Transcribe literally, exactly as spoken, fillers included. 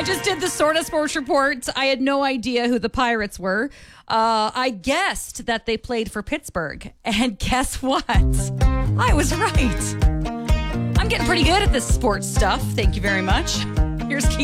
just did the sort of sports report. I had no idea who the Pirates were. Uh, I guessed that they played for Pittsburgh. And guess what? I was right. I'm getting pretty good at this sports stuff. Thank you very much. Here's Keith.